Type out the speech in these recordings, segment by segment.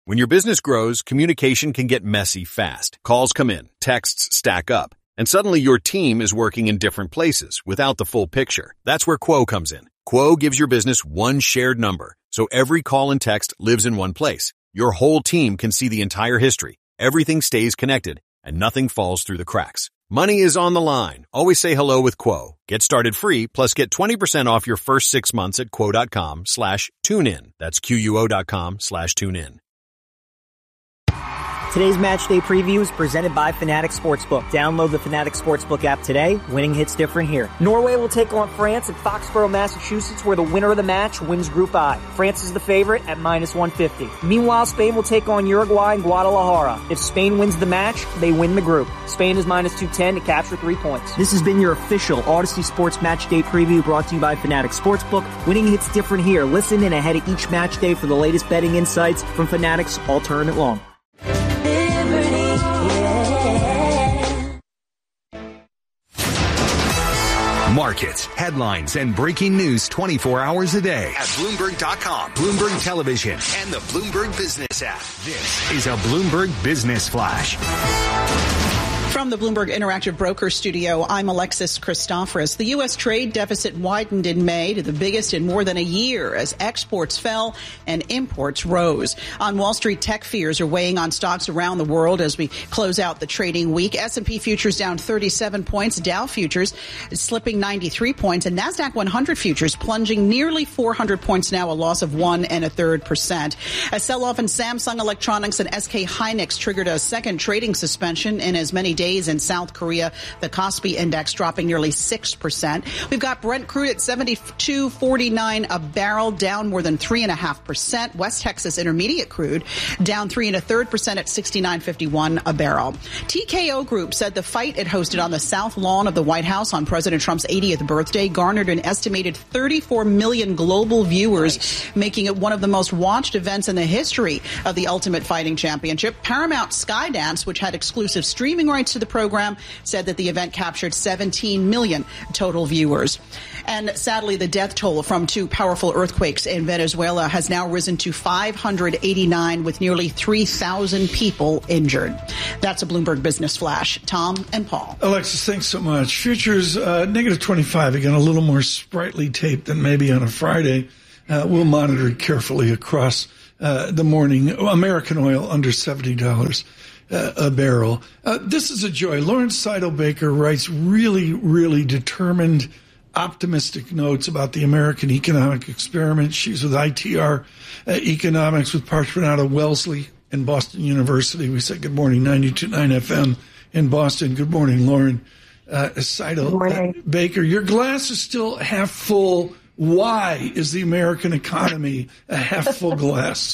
When your business grows, communication can get messy fast. Calls come in, texts stack up, and suddenly your team is working in different places without the full picture. That's where Quo comes in. Quo gives your business one shared number, so every call and text lives in one place. Your whole team can see the entire history. Everything stays connected, and nothing falls through the cracks. Money is on the line. Always say hello with Quo. Get started free, plus get 20% off your first 6 months at quo.com/tunein. That's QUO.com/tunein. Today's match day preview is presented by Fanatics Sportsbook. Download the Fanatics Sportsbook app today. Winning hits different here. Norway will take on France at Foxborough, Massachusetts, where the winner of the match wins Group I. France is the favorite at -150. Meanwhile, Spain will take on Uruguay in Guadalajara. If Spain wins the match, they win the group. Spain is -210 to capture 3 points. This has been your official Odyssey Sports Match Day preview brought to you by Fanatics Sportsbook. Winning hits different here. Listen in ahead of each match day for the latest betting insights from Fanatics all tournament long. Markets, headlines, and breaking news 24 hours a day at Bloomberg.com, Bloomberg Television, and the Bloomberg Business app. This is a Bloomberg Business Flash. From the Bloomberg Interactive Broker Studio, I'm Alexis Christoforous. The U.S. trade deficit widened in May to the biggest in more than a year as exports fell and imports rose. On Wall Street, tech fears are weighing on stocks around the world as we close out the trading week. S&P futures down 37 points, Dow futures slipping 93 points, and NASDAQ 100 futures plunging nearly 400 points now, a loss of 1 1/3%. A sell-off in Samsung Electronics and SK Hynix triggered a second trading suspension in as many days in South Korea. The Kospi index dropping nearly 6%. We've got Brent crude at $72.49 a barrel, down more than 3.5%. West Texas Intermediate crude down 3 1/3% at $69.51 a barrel. TKO Group said the fight it hosted on the South Lawn of the White House on President Trump's 80th birthday garnered an estimated 34 million global viewers, making it one of the most watched events in the history of the Ultimate Fighting Championship. Paramount Skydance, which had exclusive streaming rights to the program, said that the event captured 17 million total viewers. And sadly, the death toll from 2 powerful earthquakes in Venezuela has now risen to 589, with nearly 3,000 people injured. That's a Bloomberg Business Flash. Tom and Paul. Alexis, thanks so much. Futures -25, again, a little more sprightly tape than maybe on a Friday. We'll monitor it carefully across the morning. American oil under $70 a barrel. This is a joy. Lawrence Seidel Baker writes really, really determined, optimistic notes about the American economic experiment. She's with ITR Economics with Parchment out of Wellesley and Boston University. We said good morning, 92.9 FM in Boston. Good morning, Lauren Seidel. Good morning. Baker, your glass is still half full. Why is the American economy a half full glass?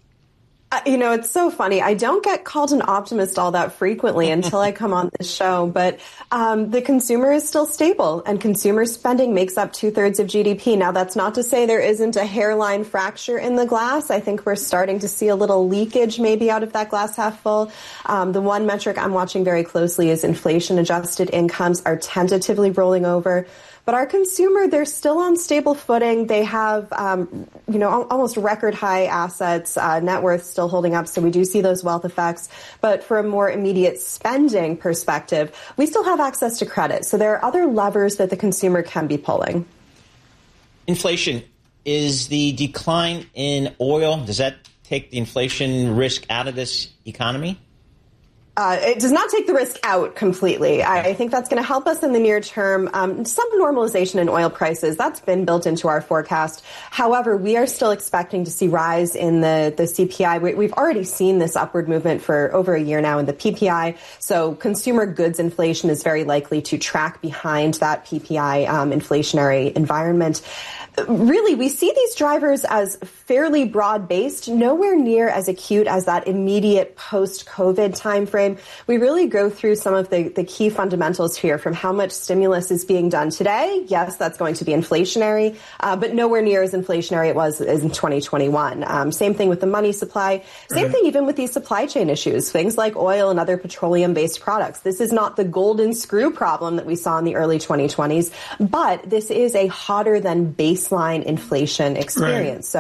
It's so funny. I don't get called an optimist all that frequently until I come on this show, but the consumer is still stable, and consumer spending makes up 2/3 of GDP. Now, that's not to say there isn't a hairline fracture in the glass. I think we're starting to see a little leakage maybe out of that glass half full. The one metric I'm watching very closely is inflation-adjusted incomes are tentatively rolling over. But our consumer, they're still on stable footing. They have, almost record high assets, net worth still holding up. So we do see those wealth effects. But for a more immediate spending perspective, we still have access to credit. So there are other levers that the consumer can be pulling. Inflation. Is the decline in oil, does that take the inflation risk out of this economy? It does not take the risk out completely. I think that's going to help us in the near term. Some normalization in oil prices, that's been built into our forecast. However, we are still expecting to see rise in the CPI. We've already seen this upward movement for over a year now in the PPI. So consumer goods inflation is very likely to track behind that PPI inflationary environment. Really, we see these drivers as fairly broad-based, nowhere near as acute as that immediate post-COVID timeframe. We really go through some of the key fundamentals here from how much stimulus is being done today. Yes, that's going to be inflationary, but nowhere near as inflationary it was in 2021. Same thing with the money supply. Same thing even with these supply chain issues, things like oil and other petroleum-based products. This is not the golden screw problem that we saw in the early 2020s, but this is a hotter than baseline inflation experience. So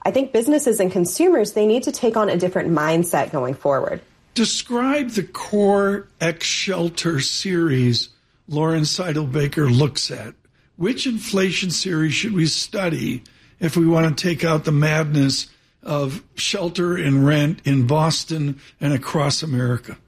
I think businesses and consumers, they need to take on a different mindset going forward. Describe the core ex-shelter series Lauren Seidel Baker looks at. Which inflation series should we study if we want to take out the madness of shelter and rent in Boston and across America?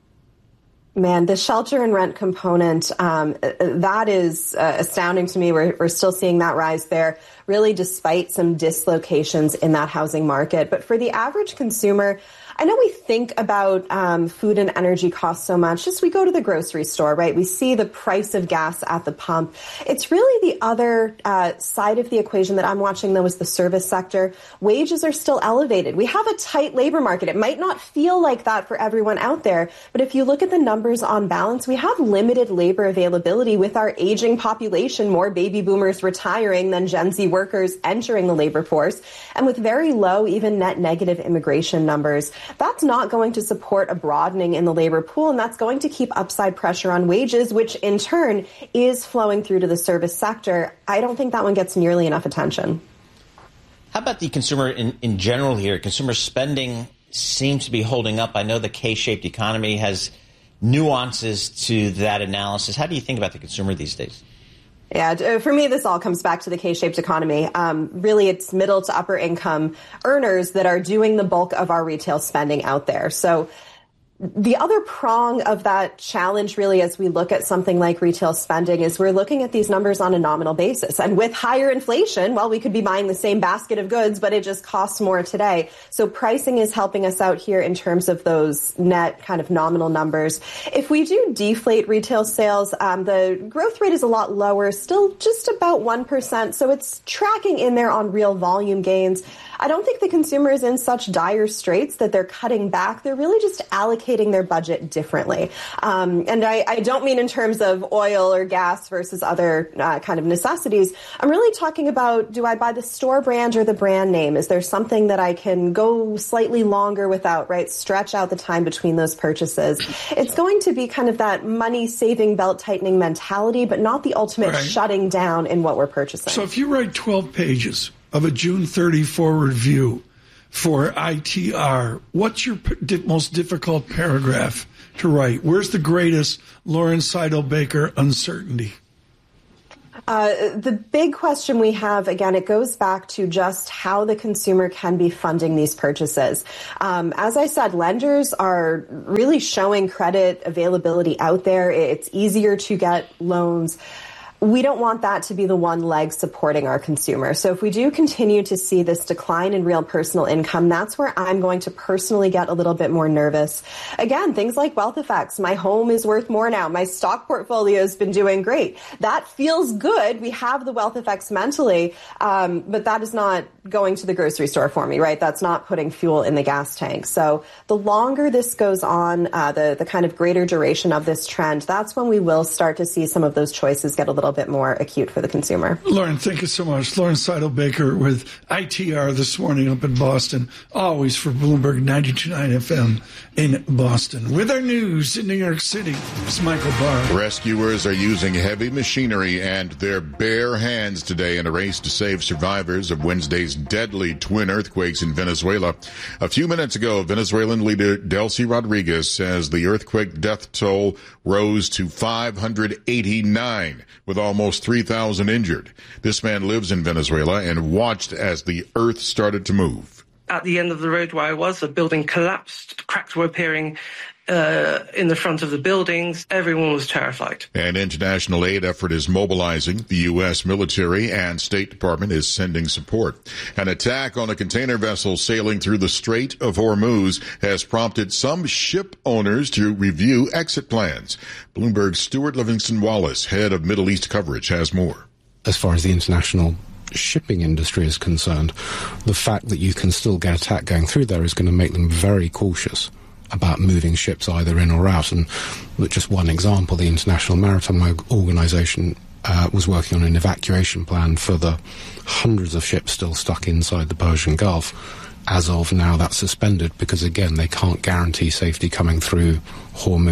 Man, the shelter and rent component, that is astounding to me. We're still seeing that rise there, really despite some dislocations in that housing market. But for the average consumer, I know we think about food and energy costs so much. Just we go to the grocery store, right? We see the price of gas at the pump. It's really the other side of the equation that I'm watching, though, is the service sector. Wages are still elevated. We have a tight labor market. It might not feel like that for everyone out there, but if you look at the numbers on balance, we have limited labor availability with our aging population, more baby boomers retiring than Gen Z workers entering the labor force, and with very low, even net negative immigration numbers. That's not going to support a broadening in the labor pool, and that's going to keep upside pressure on wages, which in turn is flowing through to the service sector. I don't think that one gets nearly enough attention. How about the consumer in general here? Consumer spending seems to be holding up. I know the K-shaped economy has nuances to that analysis. How do you think about the consumer these days? Yeah, for me, this all comes back to the K-shaped economy. Really, it's middle to upper income earners that are doing the bulk of our retail spending out there. So the other prong of that challenge, really, as we look at something like retail spending, is we're looking at these numbers on a nominal basis. And with higher inflation, well, we could be buying the same basket of goods, but it just costs more today. So pricing is helping us out here in terms of those net kind of nominal numbers. If we do deflate retail sales, the growth rate is a lot lower, still just about 1%. So it's tracking in there on real volume gains. I don't think the consumer is in such dire straits that they're cutting back. They're really just allocating their budget differently. And I don't mean in terms of oil or gas versus other kind of necessities. I'm really talking about, do I buy the store brand or the brand name? Is there something that I can go slightly longer without, right? Stretch out the time between those purchases. It's going to be kind of that money-saving, belt-tightening mentality, but not the ultimate shutting down in what we're purchasing. So if you write 12 pages of a June 30 forward view for ITR, what's your most difficult paragraph to write? Where's the greatest Lauren Seidel Baker uncertainty? The big question we have, again, it goes back to just how the consumer can be funding these purchases. As I said, lenders are really showing credit availability out there. It's easier to get loans. We don't want that to be the one leg supporting our consumer. So if we do continue to see this decline in real personal income, that's where I'm going to personally get a little bit more nervous. Again, things like wealth effects. My home is worth more now. My stock portfolio has been doing great. That feels good. We have the wealth effects mentally, but that is not going to the grocery store for me, right? That's not putting fuel in the gas tank. So the longer this goes on, the kind of greater duration of this trend, that's when we will start to see some of those choices get a little bit more acute for the consumer. Lauren, thank you so much. Lauren Seidel Baker with ITR this morning up in Boston, always for Bloomberg 92.9 FM in Boston. With our news in New York City, it's Michael Barr. Rescuers are using heavy machinery and their bare hands today in a race to save survivors of Wednesday's deadly twin earthquakes in Venezuela. A few minutes ago, Venezuelan leader Delcy Rodriguez says the earthquake death toll rose to 589, with almost 3,000 injured. This man lives in Venezuela and watched as the earth started to move. At the end of the road where I was, a building collapsed. Cracks were appearing in the front of the buildings. Everyone was terrified. An international aid effort is mobilizing. The U.S. military and State Department is sending support. An attack on a container vessel sailing through the Strait of Hormuz has prompted some ship owners to review exit plans. Bloomberg's Stuart Livingston Wallace, head of Middle East coverage, has more. As far as the international shipping industry is concerned, the fact that you can still get attack going through there is going to make them very cautious about moving ships either in or out. And with just one example, the International Maritime Organization was working on an evacuation plan for the hundreds of ships still stuck inside the Persian Gulf. As of now, that's suspended because, again, they can't guarantee safety coming through Hormuz.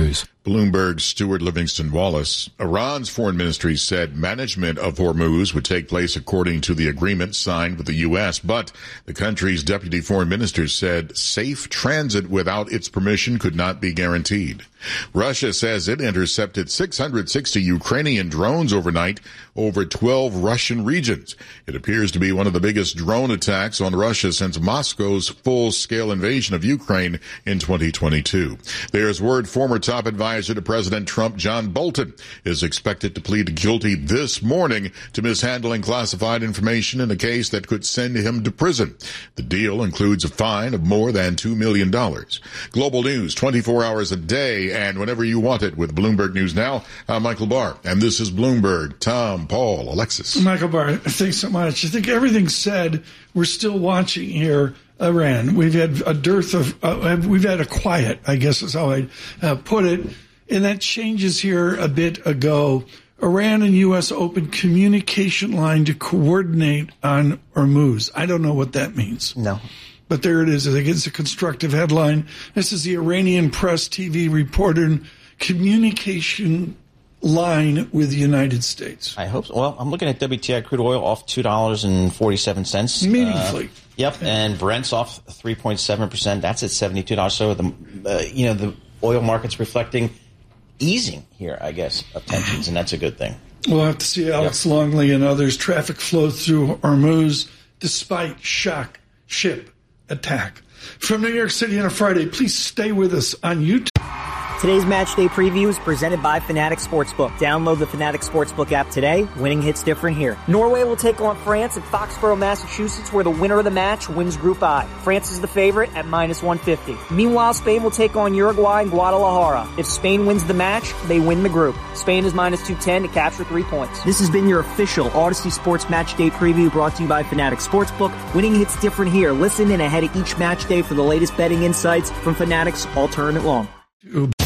Bloomberg's Stuart Livingston Wallace. Iran's foreign ministry said management of Hormuz would take place according to the agreement signed with the U.S., but the country's deputy foreign minister said safe transit without its permission could not be guaranteed. Russia says it intercepted 660 Ukrainian drones overnight over 12 Russian regions. It appears to be one of the biggest drone attacks on Russia since Moscow's full-scale invasion of Ukraine in 2022. There's word former top advisor to President Trump, John Bolton, is expected to plead guilty this morning to mishandling classified information in a case that could send him to prison. The deal includes a fine of more than $2 million. Global news 24 hours a day and whenever you want it with Bloomberg News Now. I'm Michael Barr, and this is Bloomberg. Tom, Paul, Alexis. Michael Barr, thanks so much. I think everything said, we're still watching here Iran. We've had a dearth of, we've had a quiet, I guess is how I'd put it. And that changes here a bit ago. Iran and U.S. opened communication line to coordinate on Hormuz. I don't know what that means. No. But there it is. I think it's a constructive headline. This is the Iranian press TV reporting communication line with the United States. I hope so. Well, I'm looking at WTI crude oil off $2.47. Meaningfully. Yep, okay. And Brent's off 3.7%. That's at $72. So the oil market's reflecting easing here, I guess, of tensions, and that's a good thing. We'll have to see Alex Longley and others. Traffic flow through Hormuz despite shock ship attack. From New York City on a Friday, please stay with us on YouTube. Today's match day preview is presented by Fanatics Sportsbook. Download the Fanatics Sportsbook app today. Winning hits different here. Norway will take on France at Foxborough, Massachusetts, where the winner of the match wins Group I. France is the favorite at -150. Meanwhile, Spain will take on Uruguay in Guadalajara. If Spain wins the match, they win the group. Spain is -210 to capture 3 points. This has been your official Odyssey Sports Match Day preview brought to you by Fanatics Sportsbook. Winning hits different here. Listen in ahead of each match day for the latest betting insights from Fanatics all tournament long.